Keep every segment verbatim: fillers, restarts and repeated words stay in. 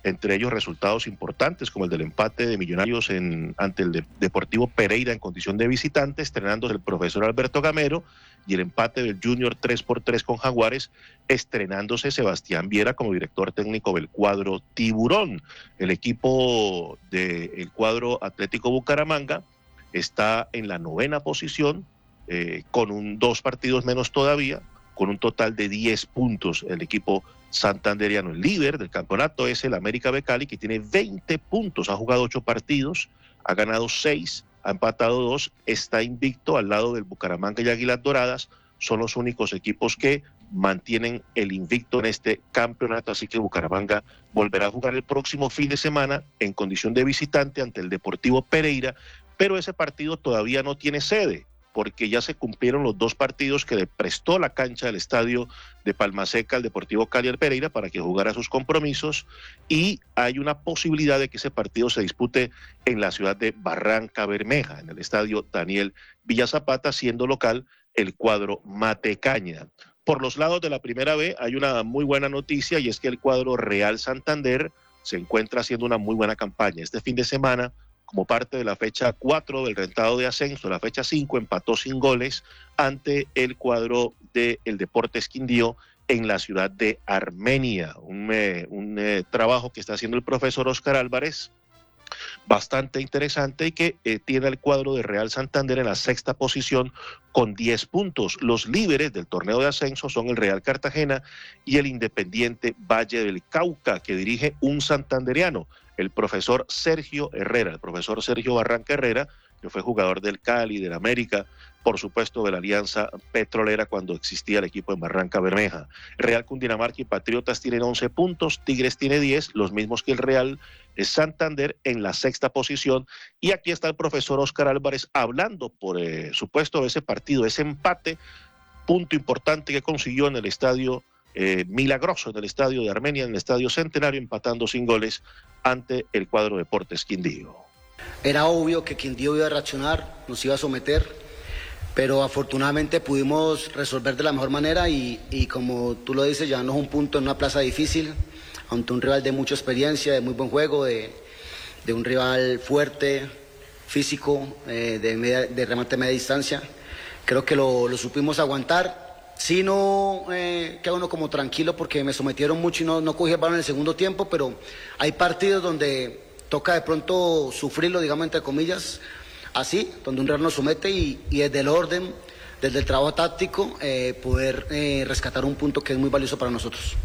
entre ellos resultados importantes como el del empate de Millonarios en, ante el de, Deportivo Pereira en condición de visitante, estrenándose el profesor Alberto Gamero, y el empate del Junior tres por tres con Jaguares, estrenándose Sebastián Viera como director técnico del cuadro Tiburón. El equipo del cuadro Atlético Bucaramanga está en la novena posición, eh, con un, dos partidos menos todavía, con un total de diez puntos. El equipo santanderiano, el líder del campeonato, es el América de Cali, que tiene veinte puntos, ha jugado ocho partidos, ha ganado seis, ha empatado dos, está invicto al lado del Bucaramanga y Águilas Doradas. Son los únicos equipos que mantienen el invicto en este campeonato, así que Bucaramanga volverá a jugar el próximo fin de semana en condición de visitante ante el Deportivo Pereira, pero ese partido todavía no tiene sede, porque ya se cumplieron los dos partidos que le prestó la cancha del estadio de Palmaseca al Deportivo Cali al Pereira para que jugara sus compromisos, y hay una posibilidad de que ese partido se dispute en la ciudad de Barranca Bermeja, en el estadio Daniel Villazapata, siendo local el cuadro Matecaña. Por los lados de la Primera B hay una muy buena noticia, y es que el cuadro Real Santander se encuentra haciendo una muy buena campaña. Este fin de semana, como parte de la fecha cuatro del rentado de ascenso, la fecha cinco, empató sin goles ante el cuadro del Deportes Quindío en la ciudad de Armenia. Un, eh, un eh, trabajo que está haciendo el profesor Oscar Álvarez, bastante interesante, y que eh, tiene el cuadro de Real Santander en la sexta posición con diez puntos. Los líderes del torneo de ascenso son el Real Cartagena y el Independiente Valle del Cauca, que dirige un santandereano, el profesor Sergio Herrera, el profesor Sergio Barranca Herrera, que fue jugador del Cali, del América, por supuesto de la Alianza Petrolera cuando existía el equipo en Barranca Bermeja. Real Cundinamarca y Patriotas tienen once puntos, Tigres tiene diez, los mismos que el Real Santander en la sexta posición. Y aquí está el profesor Oscar Álvarez hablando, por eh, supuesto, de ese partido, ese empate, punto importante que consiguió en el estadio Eh, milagroso, en el estadio de Armenia, en el estadio Centenario, empatando sin goles ante el cuadro Deportes Quindío. Era obvio que Quindío iba a reaccionar, nos iba a someter, pero afortunadamente pudimos resolver de la mejor manera y, y como tú lo dices, llevarnos un punto en una plaza difícil, ante un rival de mucha experiencia, de muy buen juego, de, de un rival fuerte, físico, eh, de, media, de remate a media distancia. Creo que lo, lo supimos aguantar. Sí, no eh, queda uno como tranquilo porque me sometieron mucho y no, no cogí el balón en el segundo tiempo, pero hay partidos donde toca de pronto sufrirlo, digamos entre comillas, así, donde un Real nos somete y, y desde el orden, desde el trabajo táctico, eh, poder eh, rescatar un punto que es muy valioso para nosotros.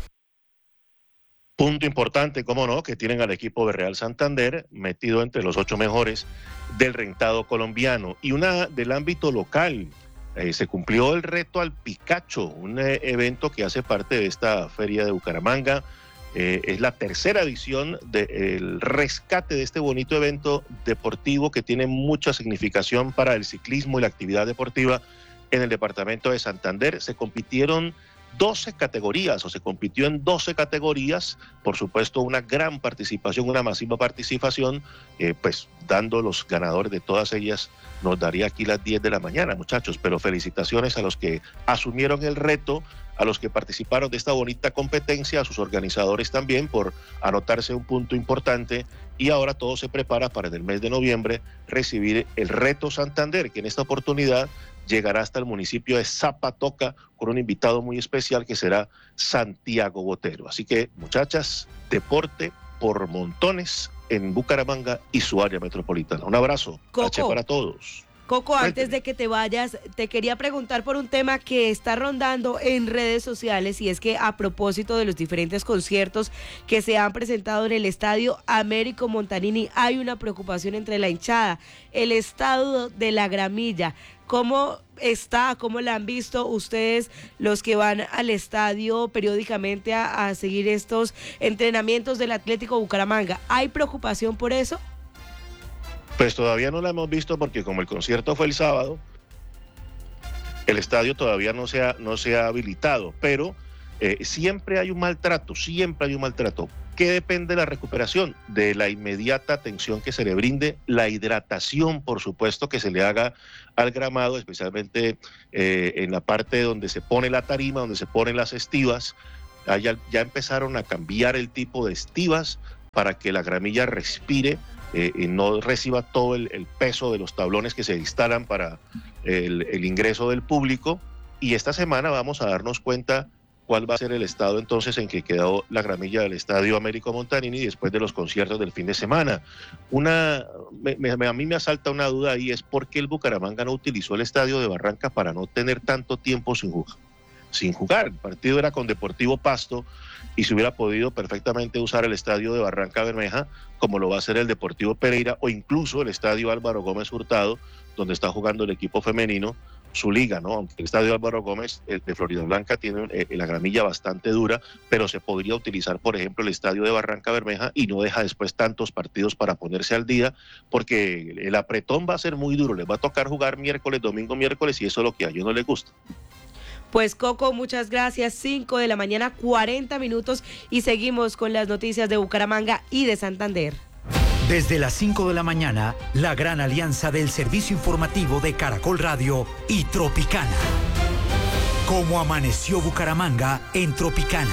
Punto importante, cómo no, que tienen al equipo de Real Santander metido entre los ocho mejores del rentado colombiano. Y una del ámbito local. Eh, se cumplió el reto al Picacho, un eh, evento que hace parte de esta feria de Bucaramanga. Eh, es la tercera edición del rescate de este bonito evento deportivo que tiene mucha significación para el ciclismo y la actividad deportiva en el departamento de Santander. Se compitieron doce categorías, o se compitió en doce categorías, por supuesto una gran participación, una masiva participación, eh, pues dando los ganadores de todas ellas, nos daría aquí las diez de la mañana, muchachos, pero felicitaciones a los que asumieron el reto, a los que participaron de esta bonita competencia, a sus organizadores también por anotarse un punto importante, y ahora todo se prepara para en el mes de noviembre recibir el reto Santander, que en esta oportunidad llegará hasta el municipio de Zapatoca con un invitado muy especial que será Santiago Botero. Así que, muchachas, deporte por montones en Bucaramanga y su área metropolitana. Un abrazo, H para todos. Coco, antes de que te vayas, te quería preguntar por un tema que está rondando en redes sociales, y es que a propósito de los diferentes conciertos que se han presentado en el estadio Américo Montanini, hay una preocupación entre la hinchada, el estado de la gramilla. ¿Cómo está? ¿Cómo la han visto ustedes, los que van al estadio periódicamente a, a seguir estos entrenamientos del Atlético Bucaramanga? ¿Hay preocupación por eso? Pues todavía no la hemos visto porque como el concierto fue el sábado, el estadio todavía no se ha, no se ha habilitado, pero eh, siempre hay un maltrato, siempre hay un maltrato. ¿Qué depende de la recuperación? De la inmediata atención que se le brinde, la hidratación, por supuesto, que se le haga al gramado, especialmente eh, en la parte donde se pone la tarima, donde se ponen las estivas. Allá ya empezaron a cambiar el tipo de estivas para que la gramilla respire eh, y no reciba todo el, el peso de los tablones que se instalan para el, el ingreso del público. Y esta semana vamos a darnos cuenta cuál va a ser el estado entonces en que quedó la gramilla del Estadio Américo Montanini después de los conciertos del fin de semana. Una, me, me, a mí me asalta una duda ahí, es por qué el Bucaramanga no utilizó el estadio de Barranca para no tener tanto tiempo sin jugar. sin jugar. El partido era con Deportivo Pasto y se hubiera podido perfectamente usar el estadio de Barranca Bermeja como lo va a hacer el Deportivo Pereira o incluso el estadio Álvaro Gómez Hurtado, donde está jugando el equipo femenino su liga, ¿no? Aunque el estadio Álvaro Gómez el de Florida Blanca tiene eh, la gramilla bastante dura, pero se podría utilizar, por ejemplo, el estadio de Barranca Bermeja y no deja después tantos partidos para ponerse al día, porque el apretón va a ser muy duro, les va a tocar jugar miércoles, domingo, miércoles y eso es lo que a ellos no les gusta. Pues Coco, muchas gracias, cinco de la mañana, cuarenta minutos y seguimos con las noticias de Bucaramanga y de Santander. Desde las cinco de la mañana, la gran alianza del servicio informativo de Caracol Radio y Tropicana. Cómo amaneció Bucaramanga en Tropicana.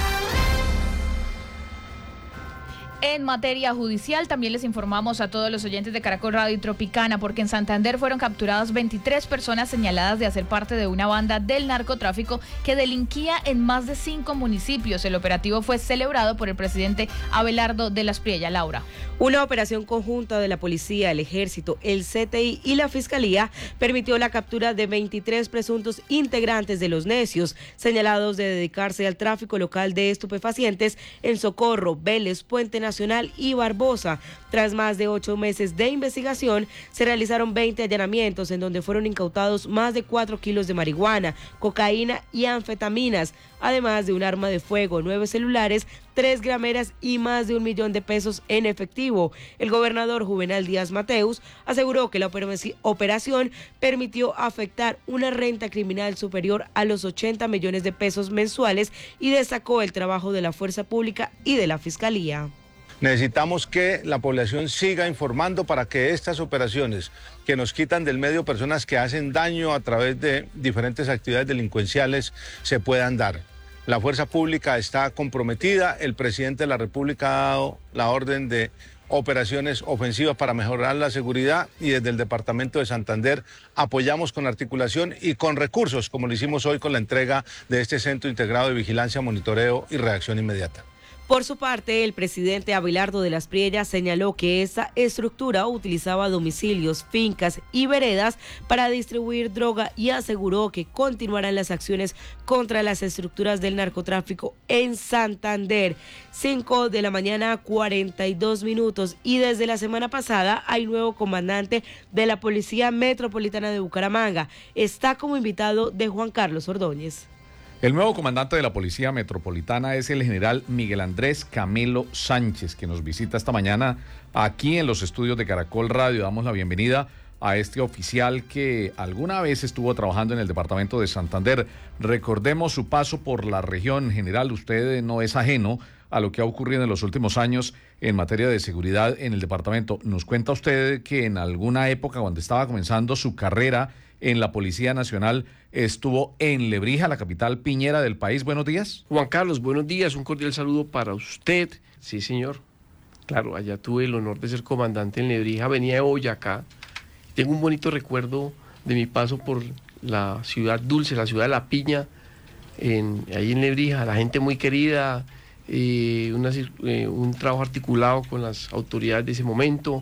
En materia judicial, también les informamos a todos los oyentes de Caracol Radio y Tropicana, porque en Santander fueron capturadas veintitrés personas señaladas de hacer parte de una banda del narcotráfico que delinquía en más de cinco municipios. El operativo fue celebrado por el presidente Abelardo de las Priella. Laura. Una operación conjunta de la policía, el ejército, el C T I y la fiscalía permitió la captura de veintitrés presuntos integrantes de los necios, señalados de dedicarse al tráfico local de estupefacientes en Socorro, Vélez, Puente Nacional y Barbosa. Tras más de ocho meses de investigación, se realizaron veinte allanamientos en donde fueron incautados más de cuatro kilos de marihuana, cocaína y anfetaminas, además de un arma de fuego, nueve celulares, tres grameras y más de un millón de pesos en efectivo. El gobernador Juvenal Díaz Mateus aseguró que la operación permitió afectar una renta criminal superior a los ochenta millones de pesos mensuales y destacó el trabajo de la fuerza pública y de la fiscalía. Necesitamos que la población siga informando para que estas operaciones que nos quitan del medio personas que hacen daño a través de diferentes actividades delincuenciales se puedan dar. La fuerza pública está comprometida, el presidente de la República ha dado la orden de operaciones ofensivas para mejorar la seguridad y desde el departamento de Santander apoyamos con articulación y con recursos, como lo hicimos hoy con la entrega de este Centro Integrado de Vigilancia, Monitoreo y Reacción Inmediata. Por su parte, el presidente Abelardo de las Priella señaló que esa estructura utilizaba domicilios, fincas y veredas para distribuir droga y aseguró que continuarán las acciones contra las estructuras del narcotráfico en Santander. cinco de la mañana, cuarenta y dos minutos y desde la semana pasada hay nuevo comandante de la Policía Metropolitana de Bucaramanga. Está como invitado de Juan Carlos Ordóñez. El nuevo comandante de la Policía Metropolitana es el general Miguel Andrés Camelo Sánchez, que nos visita esta mañana aquí en los estudios de Caracol Radio. Damos la bienvenida a este oficial que alguna vez estuvo trabajando en el departamento de Santander. Recordemos su paso por la región. General, usted no es ajeno a lo que ha ocurrido en los últimos años en materia de seguridad en el departamento. Nos cuenta usted que en alguna época, cuando estaba comenzando su carrera en la Policía Nacional, estuvo en Lebrija, la capital piñera del país. Buenos días. Juan Carlos, buenos días. Un cordial saludo para usted. Sí, señor. Claro, allá tuve el honor de ser comandante en Lebrija. Venía de Boyacá. Tengo un bonito recuerdo de mi paso por la ciudad dulce, la ciudad de La Piña, en, ahí en Lebrija. La gente muy querida, eh, una, eh, un trabajo articulado con las autoridades de ese momento.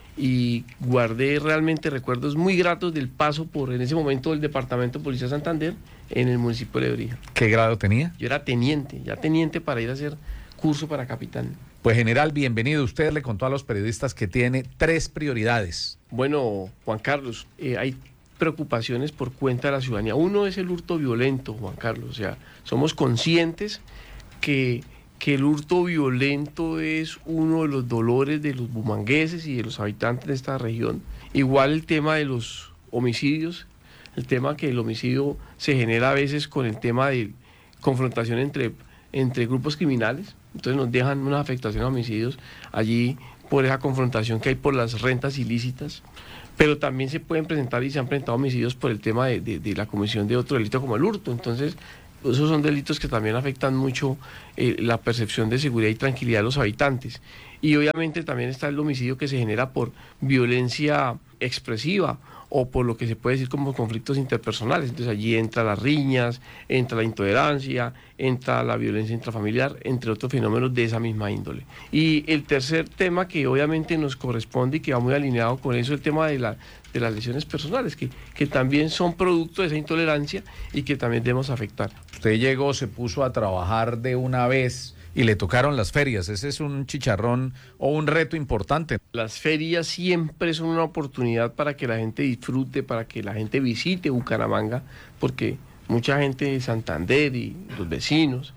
Y guardé realmente recuerdos muy gratos del paso por, en ese momento, del Departamento de Policía Santander en el municipio de Lebrija. ¿Qué grado tenía? Yo era teniente, ya teniente para ir a hacer curso para capitán. Pues general, bienvenido. Usted le contó a los periodistas que tiene tres prioridades. Bueno, Juan Carlos, eh, hay preocupaciones por cuenta de la ciudadanía. Uno es el hurto violento, Juan Carlos. O sea, somos conscientes que... que el hurto violento es uno de los dolores de los bumangueses y de los habitantes de esta región. Igual el tema de los homicidios, el tema que el homicidio se genera a veces con el tema de confrontación entre, entre grupos criminales, entonces nos dejan una afectación a homicidios allí por esa confrontación que hay por las rentas ilícitas, pero también se pueden presentar y se han presentado homicidios por el tema de, de, de la comisión de otro delito como el hurto. Entonces esos son delitos que también afectan mucho eh, la percepción de seguridad y tranquilidad de los habitantes. Y obviamente también está el homicidio que se genera por violencia expresiva o por lo que se puede decir como conflictos interpersonales. Entonces allí entra las riñas, entra la intolerancia, entra la violencia intrafamiliar, entre otros fenómenos de esa misma índole. Y el tercer tema que obviamente nos corresponde y que va muy alineado con eso, el tema de, la, de las lesiones personales, que, que también son producto de esa intolerancia y que también debemos afectar. Usted llegó, se puso a trabajar de una vez y le tocaron las ferias. Ese es un chicharrón o un reto importante. Las ferias siempre son una oportunidad para que la gente disfrute, para que la gente visite Bucaramanga, porque mucha gente de Santander y los vecinos,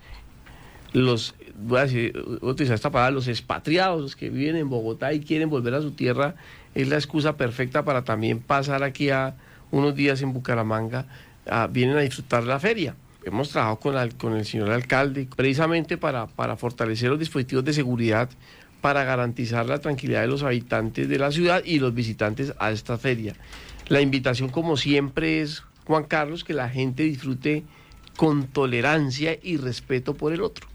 los, voy a decir, voy a utilizar esta palabra, los expatriados, los que viven en Bogotá y quieren volver a su tierra, es la excusa perfecta para también pasar aquí a unos días en Bucaramanga, a, vienen a disfrutar la feria. Hemos trabajado con, la, con el señor alcalde precisamente para, para fortalecer los dispositivos de seguridad, para garantizar la tranquilidad de los habitantes de la ciudad y los visitantes a esta feria. La invitación, como siempre, es, Juan Carlos, que la gente disfrute con tolerancia y respeto por el otro.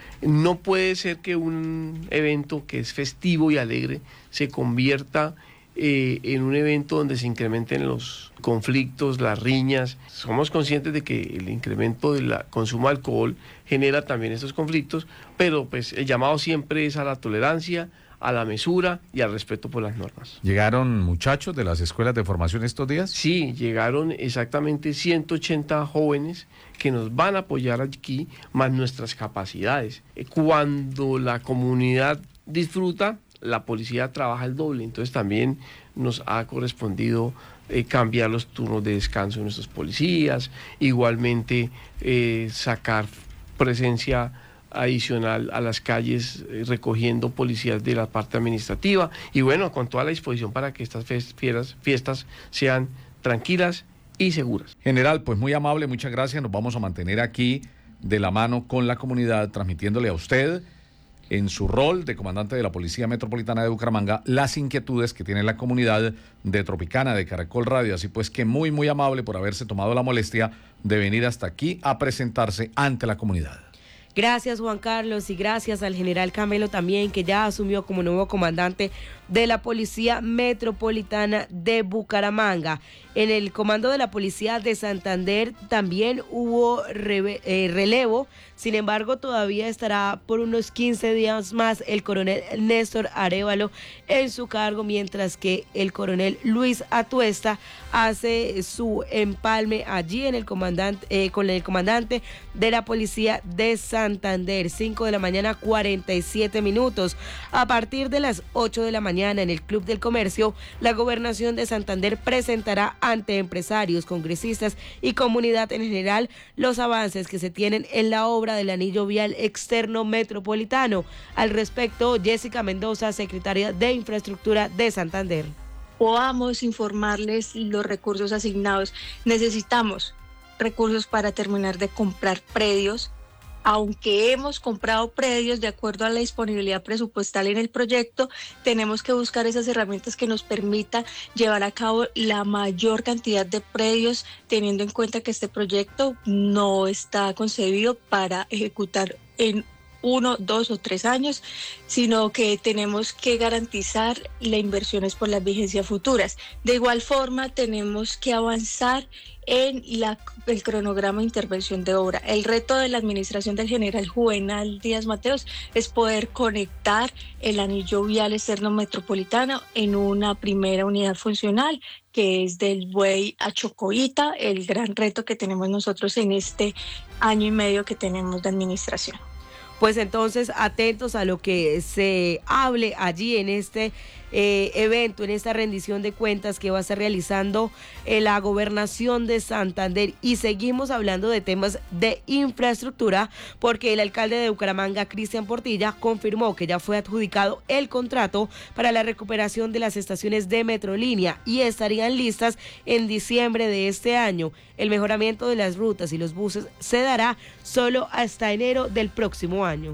No puede ser que un evento que es festivo y alegre se convierta eh, en un evento donde se incrementen los conflictos, las riñas. Somos conscientes de que el incremento del consumo de alcohol genera también estos conflictos, pero pues el llamado siempre es a la tolerancia, a la mesura y al respeto por las normas. ¿Llegaron muchachos de las escuelas de formación estos días? Sí, llegaron exactamente ciento ochenta jóvenes que nos van a apoyar aquí, más nuestras capacidades. Cuando la comunidad disfruta, la policía trabaja el doble, entonces también nos ha correspondido eh, cambiar los turnos de descanso de nuestros policías, igualmente eh, sacar presencia adicional a las calles, eh, recogiendo policías de la parte administrativa, y bueno, con toda la disposición para que estas fiestas, fiestas sean tranquilas y seguras. General, pues muy amable, muchas gracias, nos vamos a mantener aquí de la mano con la comunidad, transmitiéndole a usted, en su rol de comandante de la Policía Metropolitana de Bucaramanga, las inquietudes que tiene la comunidad de Tropicana, de Caracol Radio. Así pues que muy, muy amable por haberse tomado la molestia de venir hasta aquí a presentarse ante la comunidad. Gracias, Juan Carlos, y gracias al general Camelo también, que ya asumió como nuevo comandante de la Policía Metropolitana de Bucaramanga. En el comando de la Policía de Santander también hubo re, eh, relevo, sin embargo todavía estará por unos quince días más el coronel Néstor Arévalo en su cargo, mientras que el coronel Luis Atuesta hace su empalme allí en el comandante, eh, con el comandante de la Policía de Santander. Cinco de la mañana, cuarenta y siete minutos. A partir de las ocho de la mañana en el Club del Comercio, la Gobernación de Santander presentará ante empresarios, congresistas y comunidad en general los avances que se tienen en la obra del anillo vial externo metropolitano. Al respecto, Jessica Mendoza, secretaria de Infraestructura de Santander. Podamos informarles los recursos asignados. Necesitamos recursos para terminar de comprar predios. Aunque hemos comprado predios de acuerdo a la disponibilidad presupuestal en el proyecto, tenemos que buscar esas herramientas que nos permitan llevar a cabo la mayor cantidad de predios, teniendo en cuenta que este proyecto no está concebido para ejecutar en uno, dos o tres años, sino que tenemos que garantizar las inversiones por las vigencias futuras. De igual forma, tenemos que avanzar en la, el cronograma de intervención de obra. El reto de la administración del general Juvenal Díaz Mateos es poder conectar el anillo vial externo metropolitano en una primera unidad funcional, que es del Buey a Chocoita, el gran reto que tenemos nosotros en este año y medio que tenemos de administración. Pues entonces, atentos a lo que se hable allí en este eh, evento, en esta rendición de cuentas que va a estar realizando eh, la Gobernación de Santander. Y seguimos hablando de temas de infraestructura, porque el alcalde de Bucaramanga, Cristian Portilla, confirmó que ya fue adjudicado el contrato para la recuperación de las estaciones de Metrolínea y estarían listas en diciembre de este año. El mejoramiento de las rutas y los buses se dará solo hasta enero del próximo año.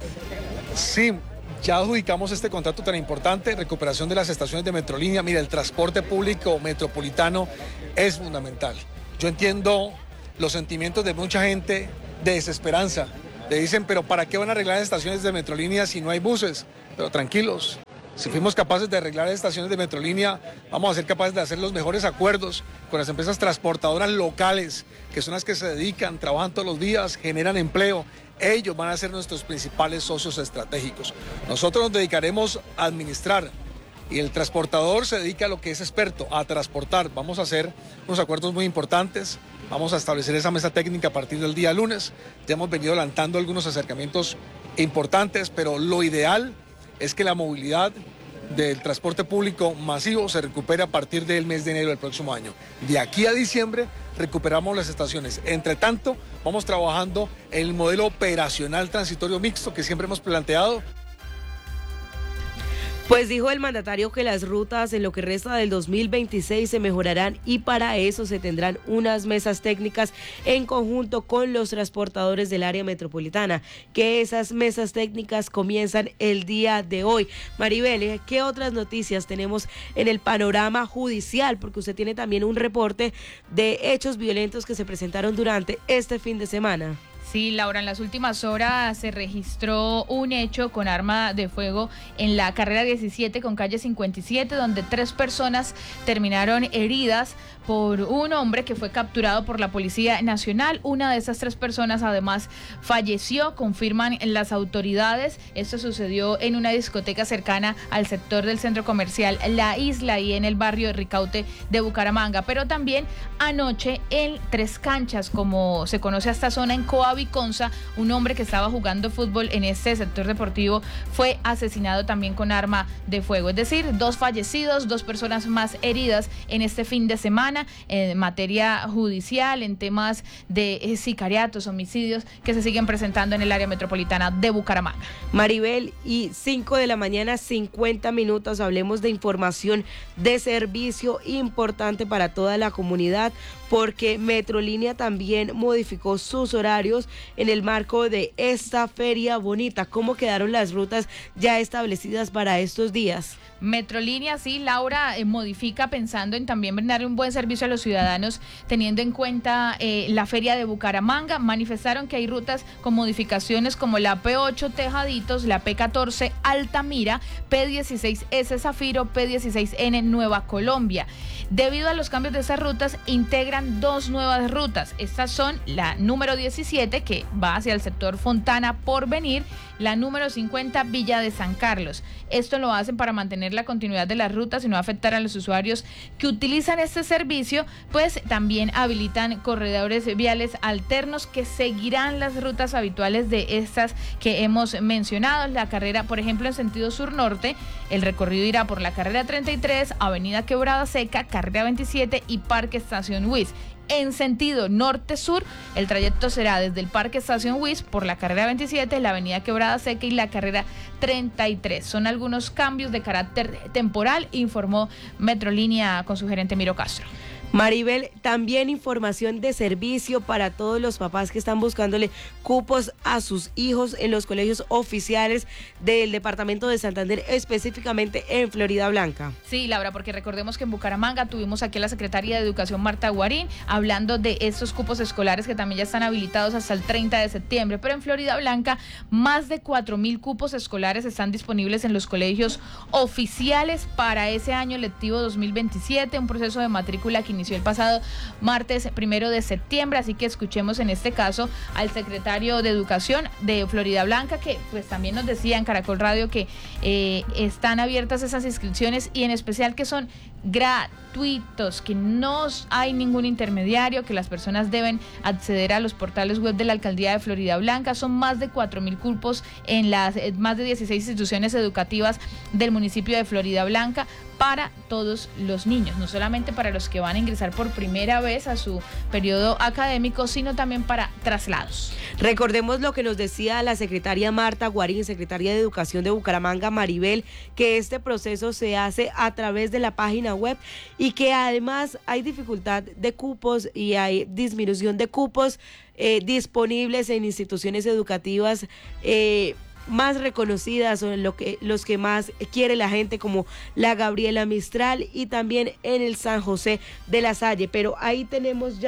Sí, ya adjudicamos este contrato tan importante, recuperación de las estaciones de Metrolínea. Mira, el transporte público metropolitano es fundamental. Yo entiendo los sentimientos de mucha gente de desesperanza, Te dicen, pero ¿para qué van a arreglar estaciones de Metrolínea si no hay buses? Pero tranquilos, si fuimos capaces de arreglar estaciones de Metrolínea, vamos a ser capaces de hacer los mejores acuerdos con las empresas transportadoras locales, que son las que se dedican, trabajan todos los días, generan empleo. Ellos van a ser nuestros principales socios estratégicos. Nosotros nos dedicaremos a administrar y el transportador se dedica a lo que es experto, a transportar. Vamos a hacer unos acuerdos muy importantes, vamos a establecer esa mesa técnica a partir del día lunes. Ya hemos venido adelantando algunos acercamientos importantes, pero lo ideal es que la movilidad del transporte público masivo se recupere a partir del mes de enero del próximo año. De aquí a diciembre recuperamos las estaciones. Entre tanto, vamos trabajando en el modelo operacional transitorio mixto que siempre hemos planteado. Pues dijo el mandatario que las rutas en lo que resta del dos mil veintiséis se mejorarán y para eso se tendrán unas mesas técnicas en conjunto con los transportadores del área metropolitana, que esas mesas técnicas comienzan el día de hoy. Maribel, ¿qué otras noticias tenemos en el panorama judicial? Porque usted tiene también un reporte de hechos violentos que se presentaron durante este fin de semana. Sí, Laura, en las últimas horas se registró un hecho con arma de fuego en la carrera diecisiete con calle cincuenta y siete, donde tres personas terminaron heridas por un hombre que fue capturado por la Policía Nacional. Una de esas tres personas además falleció, confirman las autoridades. Esto sucedió en una discoteca cercana al sector del centro comercial La Isla y en el barrio de Ricaute de Bucaramanga. Pero también anoche en Tres Canchas, como se conoce a esta zona, en Coaviconza, un hombre que estaba jugando fútbol en este sector deportivo fue asesinado también con arma de fuego. Es decir, dos fallecidos, dos personas más heridas en este fin de semana en materia judicial, en temas de eh, sicariatos, homicidios que se siguen presentando en el área metropolitana de Bucaramanga. Maribel, y cinco de la mañana, cincuenta minutos, hablemos de información de servicio importante para toda la comunidad, porque Metrolínea también modificó sus horarios en el marco de esta feria bonita. ¿Cómo quedaron las rutas ya establecidas para estos días? Metrolínea, sí, Laura, eh, modifica pensando en también brindarle un buen servicio a los ciudadanos, teniendo en cuenta eh, la feria de Bucaramanga. Manifestaron que hay rutas con modificaciones como la P ocho Tejaditos, la P catorce Altamira, P dieciséis S Zafiro, P dieciséis N Nueva Colombia. Debido a los cambios de esas rutas, integran dos nuevas rutas. Estas son la número diecisiete, que va hacia el sector Fontana Porvenir, la número cincuenta, Villa de San Carlos. Esto lo hacen para mantener la continuidad de las rutas y no afectar a los usuarios que utilizan este servicio, pues también habilitan corredores viales alternos que seguirán las rutas habituales de estas que hemos mencionado. La carrera, por ejemplo, en sentido sur-norte, el recorrido irá por la carrera treinta y tres, Avenida Quebrada Seca, carrera veintisiete y Parque Estación Huiz. En sentido norte-sur, el trayecto será desde el Parque Estación Huiz por la carrera veintisiete, la avenida Quebrada Seca y la carrera treinta y tres. Son algunos cambios de carácter temporal, informó Metrolínea con su gerente Miro Castro. Maribel, también información de servicio para todos los papás que están buscándole cupos a sus hijos en los colegios oficiales del departamento de Santander, específicamente en Florida Blanca. Sí, Laura, porque recordemos que en Bucaramanga tuvimos aquí a la secretaria de Educación, Marta Guarín, hablando de estos cupos escolares que también ya están habilitados hasta el treinta de septiembre, pero en Florida Blanca más de cuatro mil cupos escolares están disponibles en los colegios oficiales para ese año lectivo dos mil veintisiete, un proceso de matrícula que inició el pasado martes primero de septiembre, así que escuchemos en este caso al secretario de Educación de Florida Blanca, que pues también nos decía en Caracol Radio que eh, están abiertas esas inscripciones y en especial que son gratuitos, que no hay ningún intermediario, que las personas deben acceder a los portales web de la Alcaldía de Florida Blanca. Son más de cuatro mil cupos en las eh, más de dieciséis instituciones educativas del municipio de Florida Blanca para todos los niños, no solamente para los que van a ingresar por primera vez a su periodo académico, sino también para traslados. Recordemos lo que nos decía la secretaria Marta Guarín, secretaria de Educación de Bucaramanga, Maribel, que este proceso se hace a través de la página web y que además hay dificultad de cupos y hay disminución de cupos eh, disponibles en instituciones educativas eh, más reconocidas o en lo que, los que más quiere la gente, como la Gabriela Mistral y también en el San José de la Salle. Pero ahí tenemos ya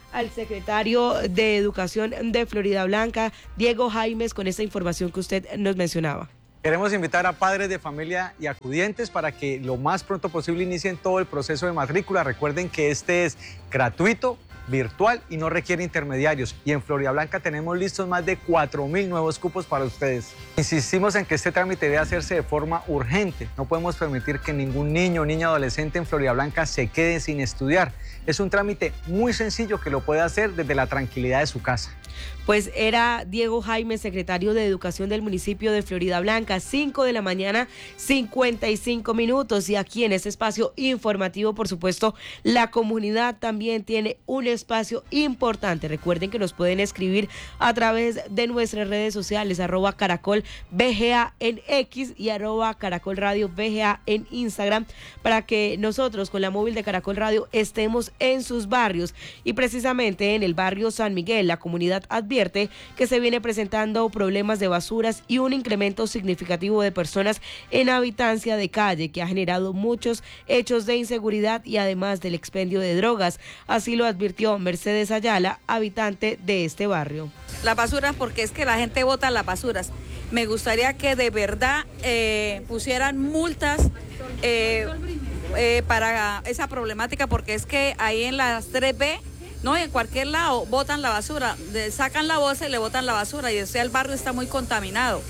al secretario de Educación de Florida Blanca, Diego Jaimes, con esta información que usted nos mencionaba. Queremos invitar a padres de familia y acudientes para que lo más pronto posible inicien todo el proceso de matrícula. Recuerden que este es gratuito, virtual y no requiere intermediarios. Y en Florida Blanca tenemos listos más de cuatro mil nuevos cupos para ustedes. Insistimos en que este trámite debe hacerse de forma urgente. No podemos permitir que ningún niño o niña adolescente en Florida Blanca se quede sin estudiar. Es un trámite muy sencillo que lo puede hacer desde la tranquilidad de su casa. Pues era Diego Jaimes, secretario de Educación del municipio de Florida Blanca, cinco de la mañana, cincuenta y cinco minutos. Y aquí en este espacio informativo, por supuesto, la comunidad también tiene un espacio importante. Recuerden que nos pueden escribir a través de nuestras redes sociales, arroba caracol B G A en X y arroba caracol radio B G A en Instagram, para que nosotros con la móvil de Caracol Radio estemos en sus barrios. Y precisamente en el barrio San Miguel, la comunidad advierte que se viene presentando problemas de basuras y un incremento significativo de personas en habitancia de calle, que ha generado muchos hechos de inseguridad y además del expendio de drogas. Así lo advirtió Mercedes Ayala, habitante de este barrio. Las basuras, porque es que la gente bota las basuras. Me gustaría que de verdad eh, pusieran multas eh, eh, para esa problemática, porque es que ahí en las tres B, no, en cualquier lado botan la basura, de, sacan la bolsa y le botan la basura, y o sea, el barrio está muy contaminado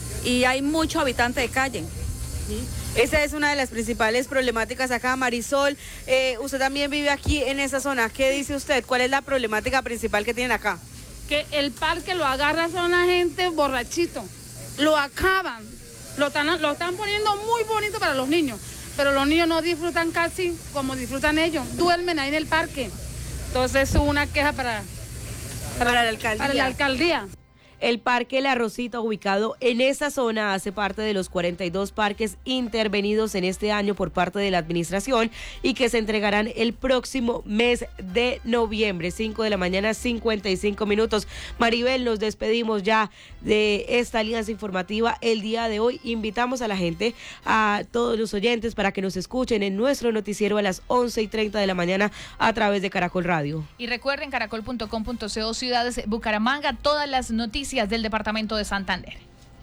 y hay mucho habitante de calle. Sí. Esa es una de las principales problemáticas acá, Marisol. Eh, usted también vive aquí en esa zona. ¿Qué dice usted? ¿Cuál es la problemática principal que tienen acá? Que el parque lo agarra son la gente borrachito, lo acaban, lo están, lo están poniendo muy bonito para los niños, pero los niños no disfrutan casi como disfrutan ellos, duermen ahí en el parque. Entonces es una queja para, para, para, la alcaldía. para la alcaldía. El Parque La Rosita, ubicado en esta zona, hace parte de los cuarenta y dos parques intervenidos en este año por parte de la administración y que se entregarán el próximo mes de noviembre, cinco de la mañana, cincuenta y cinco minutos. Maribel, nos despedimos ya de esta alianza informativa el día de hoy. Invitamos a la gente, a todos los oyentes, para que nos escuchen en nuestro noticiero a las once y treinta de la mañana a través de Caracol Radio. Y recuerden, caracol punto com punto co, Ciudades Bucaramanga, todas las noticias del departamento de Santander.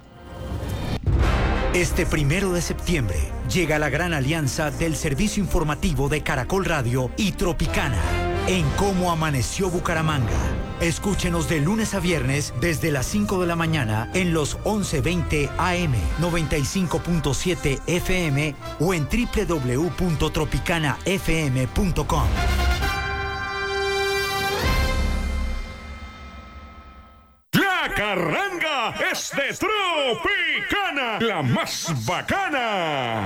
Este primero de septiembre llega la gran alianza del servicio informativo de Caracol Radio y Tropicana en Cómo Amaneció Bucaramanga. Escúchenos de lunes a viernes desde las cinco de la mañana en los once veinte A M, noventa y cinco punto siete F M o en doble u doble u doble u punto tropicana f m punto com. La carranga es de Tropicana, la más bacana.